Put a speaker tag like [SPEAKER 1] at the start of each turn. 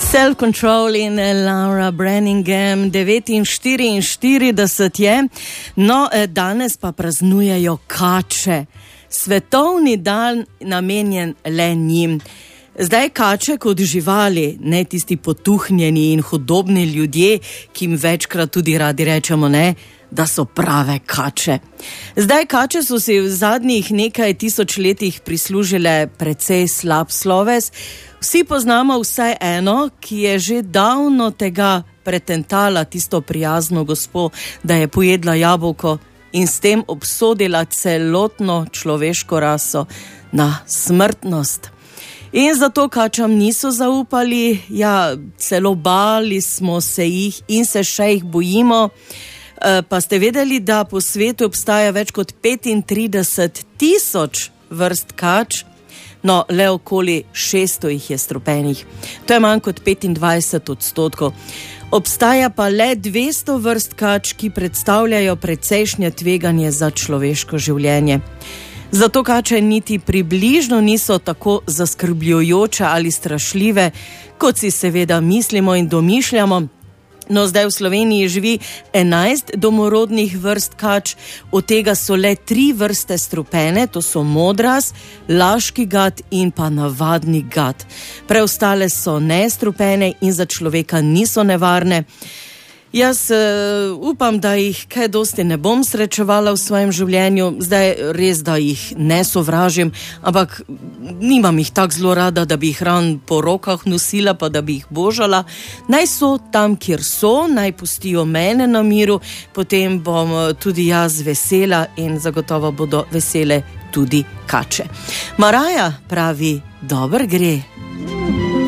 [SPEAKER 1] Self-Control in Laura Branningham, 9:44 je. No, danes pa praznujejo kače. Svetovni dan namenjen le njim. Zdaj kače kot živali, ne tisti potuhnjeni in hudobni ljudje, ki jim večkrat tudi radi rečemo, ne, da so prave kače. Zdaj kače so si v zadnjih nekaj tisoč letih prislužile precej slab sloves. Vsi poznamo vsaj eno, ki je že davno tega pretentala tisto prijazno gospo, da je pojedla jabolko in s tem obsodila celotno človeško raso na smrtnost. In zato kačam niso zaupali, ja, celo bali smo se jih in se še jih bojimo. Pa ste vedeli, da po svetu obstaja več kot 35.000 vrst kač? No, le okoli 600 jih je strupenih. To je manj kot 25%. Obstaja pa le 200 vrst kač, ki predstavljajo precejšnje tveganje za človeško življenje. Zato kače niti približno niso tako zaskrbljujoče ali strašljive, kot si seveda mislimo in domišljamo. No, zdaj v Sloveniji živi 11 domorodnih vrst kač, od tega so le 3 vrste strupene, to so modraz, laški gad in pa navadni gad. Preostale so nestrupene in za človeka niso nevarne. Jaz upam, da jih kaj dosti ne bom srečevala v svojem življenju, zdaj res, da jih ne sovražim, ampak nimam jih tako zelo rada, da bi jih ran po rokah nosila, pa da bi jih božala. Naj so tam, kjer so, naj pustijo mene na miru, potem bom tudi jaz vesela in zagotovo bodo vesele tudi kače. Maraja pravi, dober gre.